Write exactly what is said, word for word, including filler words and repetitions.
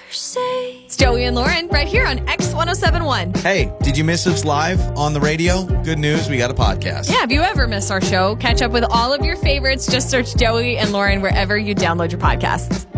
It's Joey and Lauren right here on X one oh seven point one. Hey, did you miss us live on the radio? Good news, we got a podcast. Yeah, if you ever miss our show, catch up with all of your favorites. Just search Joey and Lauren wherever you download your podcasts.